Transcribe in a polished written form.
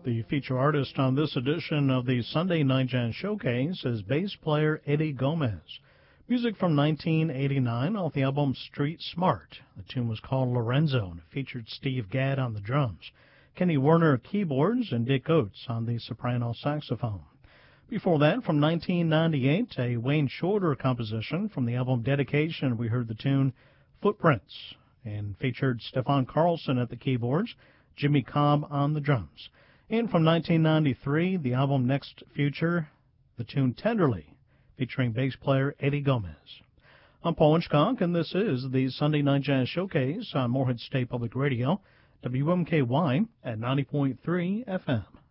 The feature artist on this edition of the Sunday Night Jazz Showcase is bass player Eddie Gomez. Music from 1989 off the album Street Smart. The tune was called Lorenzo and featured Steve Gadd on the drums, Kenny Werner keyboards, and Dick Oates on the soprano saxophone. Before that, from 1998, a Wayne Shorter composition from the album Dedication, we heard the tune Footprints, and featured Stefan Carlson at the keyboards, Jimmy Cobb on the drums. And from 1993, the album Next Future, the tune Tenderly, featuring bass player Eddie Gomez. I'm Paul Hitchcock, and this is the Sunday Night Jazz Showcase on Morehead State Public Radio, WMKY at 90.3 FM.